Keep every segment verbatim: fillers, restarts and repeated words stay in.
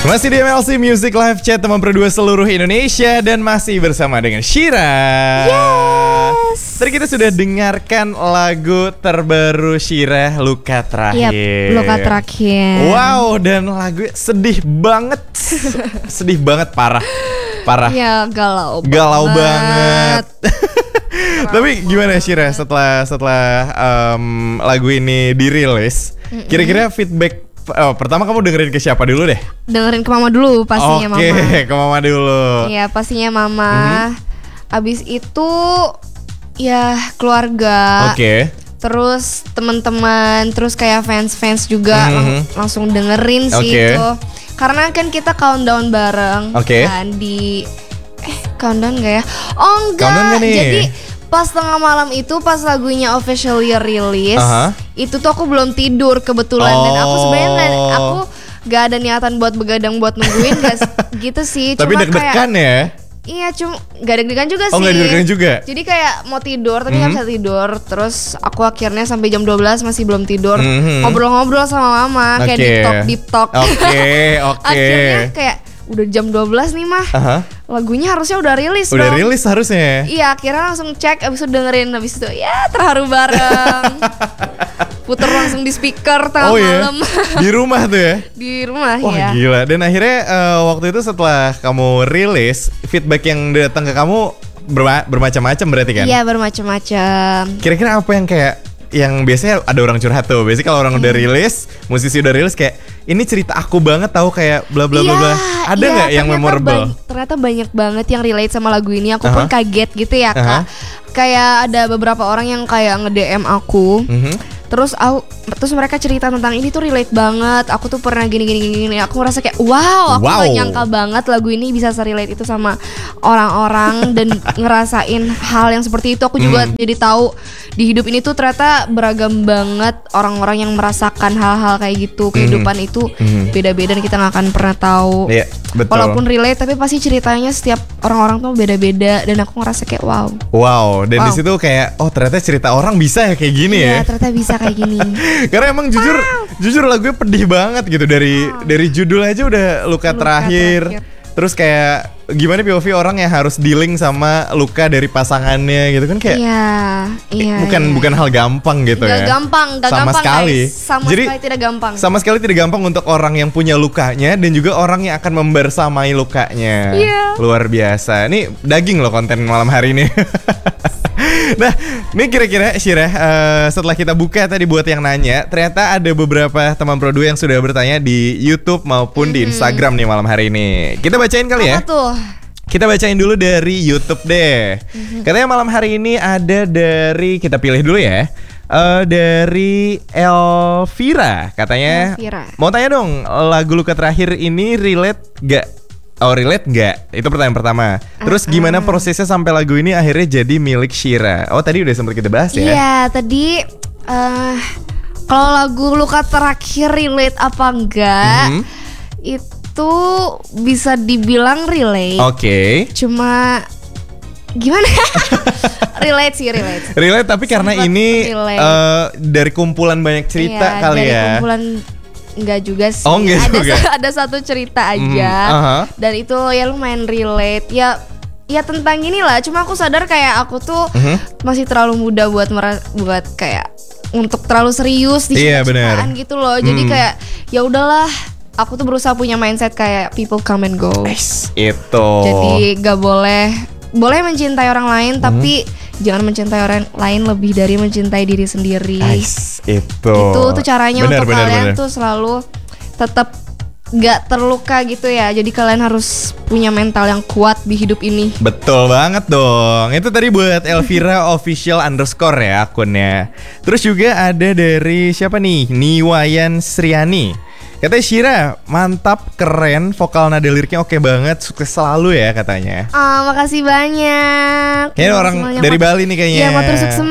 Masih di M L C Music Live Chat, teman berdua seluruh Indonesia. Dan masih bersama dengan Shira. Yes. Tadi kita sudah dengarkan lagu terbaru Shira, Luka Terakhir. Yep, Luka Terakhir. Wow, dan lagu sedih banget. Sedih banget, parah. Parah. Ya, galau banget. Galau banget. Tapi gimana Shira setelah setelah um, lagu ini dirilis? Mm-mm. Kira-kira feedback oh, pertama kamu dengerin ke siapa dulu deh? Dengerin ke mama dulu pastinya. Oke, mama. Oke, ke mama dulu. Iya, pastinya mama. Mm-hmm. Abis itu ya keluarga. Oke. Okay. Terus teman-teman, terus kayak fans-fans juga mm-hmm. lang- langsung dengerin sih okay. itu. Karena kan kita countdown bareng okay. kan di eh countdown enggak ya? Oh enggak. Jadi pas tengah malam itu pas lagunya officially release, uh-huh. itu tuh aku belum tidur kebetulan. Oh. Dan aku sebenarnya gak, aku gak ada niatan buat begadang buat nungguin gak, gitu sih. Tapi deg-degan ya? Iya, cuma gak deg-degan juga oh, sih. Oh gak deg-degan juga? Jadi kayak mau tidur tapi mm-hmm. gak bisa tidur. Terus aku akhirnya sampai jam dua belas masih belum tidur, mm-hmm. ngobrol-ngobrol sama mama. Okay. Kayak deep talk, deep talk. Oke, okay, oke okay. Akhirnya kayak udah jam dua belas nih mah, uh-huh. lagunya harusnya udah rilis dong. Udah rilis harusnya. Iya, akhirnya langsung cek, abis itu dengerin, abis itu ya terharu bareng. Puter langsung di speaker tengah oh, malam. Iya? Di rumah tuh ya? Di rumah. Wah, ya. Gila. Dan akhirnya uh, waktu itu setelah kamu rilis, feedback yang datang ke kamu berma- bermacam-macam berarti kan? Iya, bermacam-macam. Kira-kira apa yang kayak yang biasanya ada orang curhat tuh. Biasanya kalau orang hmm. udah rilis, musisi udah rilis kayak ini cerita aku banget tahu kayak bla bla bla bla. Ada nggak iya, yang memorable? Ba- ternyata banyak banget yang relate sama lagu ini. Aku uh-huh. pun kaget gitu ya kak. Uh-huh. Kayak ada beberapa orang yang kayak nge-D M aku. Uh-huh. Terus aku, terus mereka cerita tentang ini tuh relate banget. Aku tuh pernah gini gini gini. gini. Aku ngerasa kayak wow, aku wow. gak nyangka banget lagu ini bisa se-relate itu sama orang-orang dan ngerasain hal yang seperti itu. Aku juga mm. jadi tahu di hidup ini tuh ternyata beragam banget orang-orang yang merasakan hal-hal kayak gitu. Kehidupan mm. itu mm. beda-beda dan kita gak akan pernah tahu. Yeah, betul. Walaupun relate, tapi pasti ceritanya setiap orang-orang tuh beda-beda dan aku ngerasa kayak wow. Wow, dan wow. di situ kayak oh ternyata cerita orang bisa ya kayak gini yeah, ya. ternyata bisa kayak gini. Karena emang jujur wow. jujur lagunya pedih banget gitu dari wow. dari judul aja udah luka, luka terakhir. terakhir. Terus kayak gimana P O V orang yang harus dealing sama luka dari pasangannya gitu kan kayak Iya, iya. Bukan iya. bukan hal gampang gitu gak ya. gampang, gak sama gampang sekali. guys. Sama Jadi, sekali tidak gampang. Sama sekali tidak gampang untuk orang yang punya lukanya dan juga orang yang akan membersamai lukanya. Iya. Luar biasa. Ini daging loh konten malam hari ini. Nah, ini kira-kira Shira, uh, setelah kita buka tadi buat yang nanya, ternyata ada beberapa teman produk yang sudah bertanya di YouTube maupun mm-hmm. di Instagram nih malam hari ini. Kita bacain kali Apa ya. tuh? Kita bacain dulu dari YouTube deh. Mm-hmm. Katanya malam hari ini ada dari, kita pilih dulu ya. Uh, dari Elvira, katanya. Elvira. Mau tanya dong, lagu Luka Terakhir ini relate gak? Oh relate nggak? Itu pertanyaan pertama. Terus uh-uh. gimana prosesnya sampai lagu ini akhirnya jadi milik Shira? Oh tadi udah sempat kita bahas ya? Iya tadi uh, kalau lagu Luka Terakhir relate apa enggak? Mm-hmm. Itu bisa dibilang relate. Oke. Okay. Cuma gimana? relate sih relate. Relate tapi karena Sempat ini uh, dari kumpulan banyak cerita iya, kali dari ya. Dari kumpulan enggak juga sih. Oh, enggak ada juga. ada satu cerita aja. Mm, uh-huh. Dan itu ya lumayan relate. Ya ya tentang inilah. Cuma aku sadar kayak aku tuh uh-huh. masih terlalu muda buat mera- buat kayak untuk terlalu serius di iya, cinta-cintaan gitu loh. Jadi mm. kayak ya udahlah. Aku tuh berusaha punya mindset kayak people come and go. Eish, itu. Jadi gak boleh boleh mencintai orang lain mm. tapi jangan mencintai orang lain lebih dari mencintai diri sendiri. Eish, itu. Itu tuh caranya bener, untuk bener, kalian bener. tuh selalu tetap gak terluka gitu ya. Jadi kalian harus punya mental yang kuat di hidup ini. Betul banget dong. Itu tadi buat Elvira official underscore ya akunnya. Terus juga ada dari siapa nih? Niwayan Sriani. Katanya Shira, mantap, keren, vokal nada liriknya oke banget, sukses selalu ya katanya. Ah, oh, makasih banyak. Kayaknya orang dari mat- Bali nih kayaknya. Iya, motor sukses.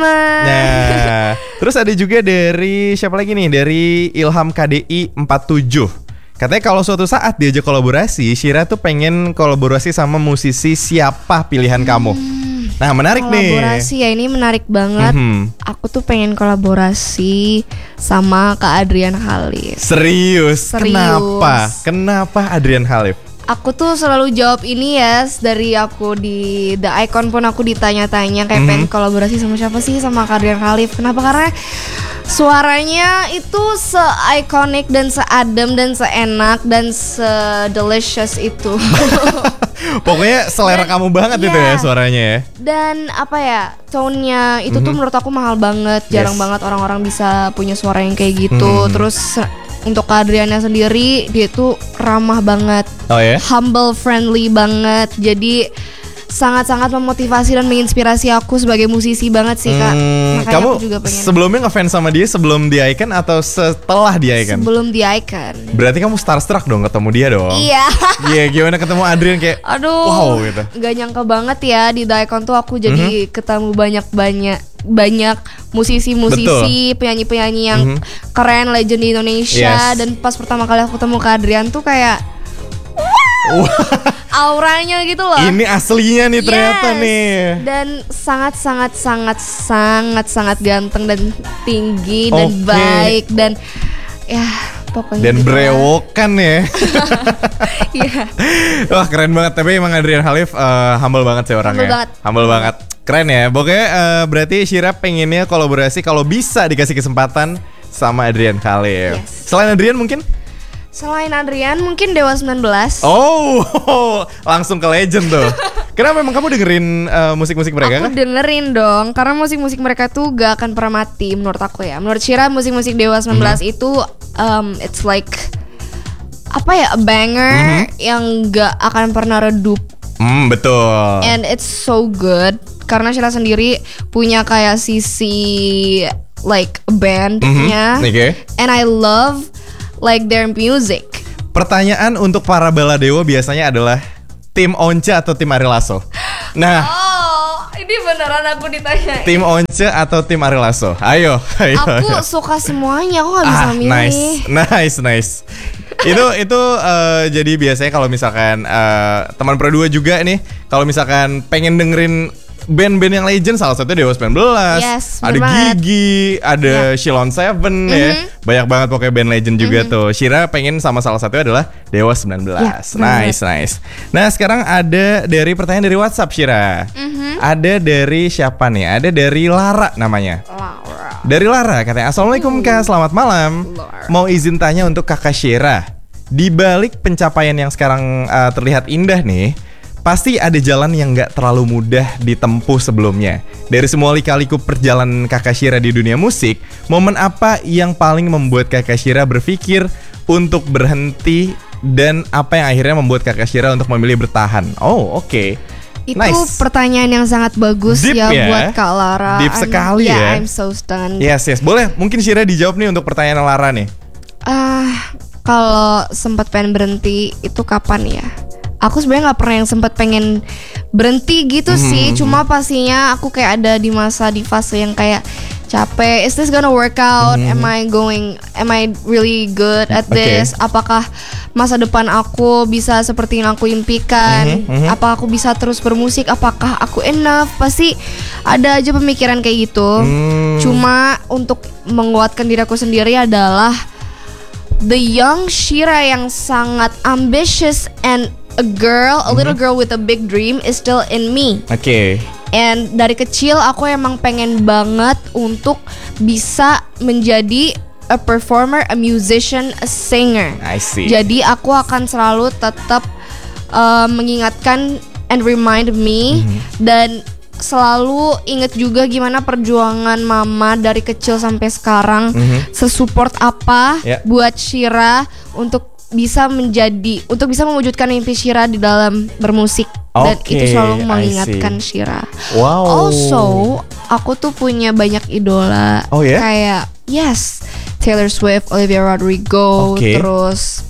Nah, terus ada juga dari siapa lagi nih? Dari Ilham K D I empat tujuh. Katanya kalau suatu saat diajak kolaborasi, Shira tuh pengen kolaborasi sama musisi siapa pilihan kamu? Hmm. Nah menarik kolaborasi nih. Kolaborasi ya ini menarik banget. Mm-hmm. Aku tuh pengen kolaborasi sama Kak Adrian Khalif. Serius? Serius. Kenapa? Kenapa Adrian Khalif? Aku tuh selalu jawab ini ya, dari aku di The Icon pun aku ditanya-tanya kayak mm-hmm. pengen kolaborasi sama siapa sih, sama Kak Adrian Khalif. Kenapa? Karena suaranya itu se-iconic dan se-adem dan se-enak dan se-delicious itu. Pokoknya selera dan, kamu banget yeah. itu ya suaranya ya. Dan apa ya, tone-nya itu mm-hmm. tuh menurut aku mahal banget. Jarang yes. banget orang-orang bisa punya suara yang kayak gitu. Mm. Terus untuk Kak Adriannya sendiri, dia tuh ramah banget, oh, ya? humble, friendly banget. Jadi sangat-sangat memotivasi dan menginspirasi aku sebagai musisi banget sih Kak. Hmm, Makanya kamu aku juga pengen. Sebelumnya ngefans sama dia sebelum di Icon atau setelah di Icon? Sebelum di Icon. Berarti kamu starstruck dong ketemu dia dong? Iya. Iya, yeah, gimana ketemu Adrian kayak aduh, wow gitu. Gak nyangka banget ya di The Icon tuh aku jadi mm-hmm. ketemu banyak-banyak banyak musisi-musisi, penyanyi-penyanyi yang mm-hmm. keren, legend di Indonesia. Yes. Dan pas pertama kali aku ketemu Kak Adrian tuh kayak wow, auranya gitu loh. Ini aslinya nih ternyata yes. nih. Dan sangat-sangat sangat-sangat sangat ganteng dan tinggi okay. dan baik dan ya pokoknya dan gitu brewokan ya. Iya. Wah keren banget. Tapi emang Adrian Khalif uh, humble banget sih orangnya. Humble banget. Humble banget. Keren ya. Pokoknya uh, berarti Shira pengennya kolaborasi kalau bisa dikasih kesempatan sama Adrian Khalif. Yes. Selain Adrian mungkin? Selain Adrian mungkin Dewa sembilan belas. Oh, langsung ke legend tuh. Kenapa memang kamu dengerin uh, musik-musik mereka? Aku kan? dengerin dong, karena musik-musik mereka tuh gak akan pernah mati menurut aku ya. Menurut Shira musik-musik Dewa sembilan belas mm-hmm. itu um, it's like apa ya, a banger mm-hmm. yang gak akan pernah redup. Mm, betul. And it's so good karena Shira sendiri punya kayak sisi like bandnya. Mm-hmm. Okay. And I love like their music. Pertanyaan untuk para baladewa biasanya adalah tim Once atau tim Ari Lasso? Nah, oh, ini beneran aku ditanya. Tim Once atau tim Ari Lasso? Ayo, ayo. Aku ayo. suka semuanya, aku nggak bisa ah, milih. Nice, nice, nice. itu itu uh, jadi biasanya kalau misalkan uh, teman berdua juga nih, kalau misalkan pengen dengerin band-band yang legend, salah satunya Dewa sembilan belas, yes, ada Gigi, ada yeah. Shilon Seven mm-hmm. ya, banyak banget pokoknya band legend juga mm-hmm. tuh. Shira pengen sama salah satunya adalah Dewa sembilan belas. Yeah, nice, nice. Nah sekarang ada dari pertanyaan dari WhatsApp Shira. Mm-hmm. Ada dari siapa nih? Ada dari Lara namanya. Lara. Dari Lara katanya, Assalamualaikum uh. Kak, selamat malam. Lara. Mau izin tanya untuk Kakak Shira, di balik pencapaian yang sekarang uh, terlihat indah nih, pasti ada jalan yang gak terlalu mudah ditempuh sebelumnya. Dari semua lika-liku perjalanan Kakak Shira di dunia musik, momen apa yang paling membuat Kakak Shira berpikir untuk berhenti, dan apa yang akhirnya membuat Kakak Shira untuk memilih bertahan? Oh, oke. Okay. Itu nice. Pertanyaan yang sangat bagus Deep ya, ya buat Kak Lara. Deep sekali I'm, ya. Yeah, I'm so stunned. Yes, yes. Boleh, mungkin Shira dijawab nih untuk pertanyaan Lara nih. Ah, uh, kalau sempat pengen berhenti itu kapan ya? Aku sebenarnya nggak pernah yang sempat pengen berhenti gitu hmm. sih. Cuma pastinya aku kayak ada di masa di fase yang kayak capek. Is this gonna work out? Hmm. Am I going? Am I really good at this? Okay. Apakah masa depan aku bisa seperti yang aku impikan? Hmm. Hmm. Apa aku bisa terus bermusik? Apakah aku enough? Pasti ada aja pemikiran kayak gitu. Hmm. Cuma untuk menguatkan diri aku sendiri adalah the young Shira yang sangat ambitious and a girl, a little girl with a big dream is still in me. Oke. Okay. And dari kecil aku emang pengen banget untuk bisa menjadi a performer, a musician, a singer. I see. Jadi aku akan selalu tetap uh, mengingatkan and remind me mm-hmm. dan selalu inget juga gimana perjuangan mama dari kecil sampai sekarang, mm-hmm. sesupport apa yeah. buat Shira untuk bisa menjadi, untuk bisa mewujudkan mimpi Shira di dalam bermusik. Okay, dan itu selalu mengingatkan Shira. Wow. Also, aku tuh punya banyak idola. Oh ya? Yeah? Kayak yes, Taylor Swift, Olivia Rodrigo, okay. terus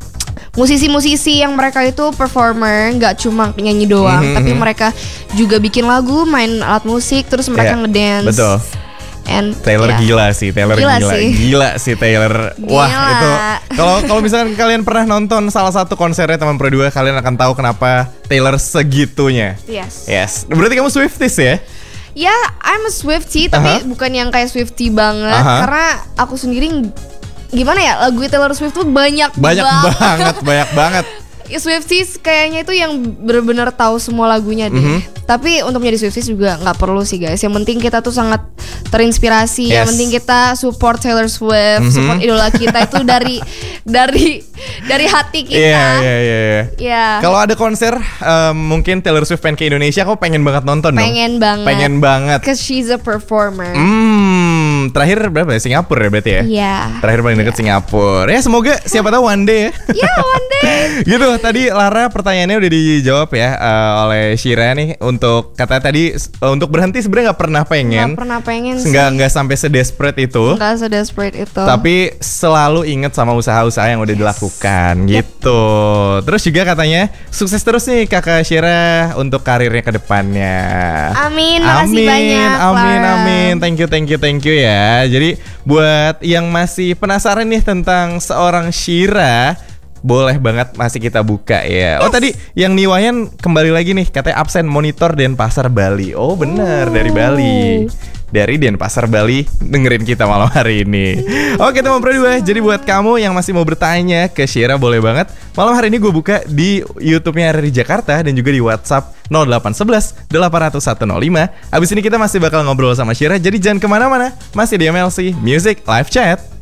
musisi-musisi yang mereka itu performer, nggak cuma nyanyi doang, mm-hmm. tapi mereka juga bikin lagu, main alat musik, terus mereka yeah, ngedance. Betul. And Taylor yeah. gila sih, Taylor gila, gila sih, gila sih Taylor. Gila. Wah itu kalau kalau misalkan kalian pernah nonton salah satu konsernya teman Pro dua, kalian akan tahu kenapa Taylor segitunya. Yes. Yes. Berarti kamu Swifties ya? Ya, I'm a Swiftie tapi uh-huh. bukan yang kayak Swiftie banget uh-huh. karena aku sendiri gimana ya, lagu Taylor Swift tuh banyak banyak banget, banget banyak banget. Swifties kayaknya itu yang benar-benar tahu semua lagunya deh. Mm-hmm. Tapi untuk menjadi Swifties juga nggak perlu sih guys. Yang penting kita tuh sangat terinspirasi. Yes. Yang penting kita support Taylor Swift, mm-hmm. support idola kita itu dari dari dari hati kita. Iya iya iya. Iya. Kalau ada konser um, mungkin Taylor Swift pengen ke Indonesia, aku pengen banget nonton dong. Pengen banget. Pengen banget. Cause she's a performer. Hmm, terakhir berapa ya? Singapura ya berarti ya? Iya. Yeah. Terakhir paling deket yeah. Singapura. Ya semoga siapa tahu one day ya. Iya yeah, one day. Gitu. Tadi Lara pertanyaannya udah dijawab ya uh, oleh Shira nih. Untuk kata tadi uh, untuk berhenti sebenarnya nggak pernah pengen. Nggak pernah pengen sih. Nggak nggak sampai sedesperate itu. Nggak sedesperate itu. Tapi selalu inget sama usaha-usaha yang udah yes. dilakukan gitu. Yep. Terus juga katanya sukses terus nih kakak Shira untuk karirnya ke depannya. Amin. Makasih amin, banyak. Amin Lara. Amin. Thank you thank you thank you ya. Jadi buat yang masih penasaran nih tentang seorang Shira, boleh banget masih kita buka ya. Yes. Oh tadi yang Niwayan kembali lagi nih, katanya absen monitor Denpasar Bali. Oh bener, oh. dari Bali. Dari Denpasar Bali dengerin kita malam hari ini. Oke teman Pro dua, jadi buat kamu yang masih mau bertanya ke Shira boleh banget. Malam hari ini gue buka di YouTube-nya R R I Jakarta dan juga di WhatsApp nol delapan satu satu delapan nol satu nol lima. Abis ini kita masih bakal ngobrol sama Shira, jadi jangan kemana-mana. Masih di M L C Music Live Chat.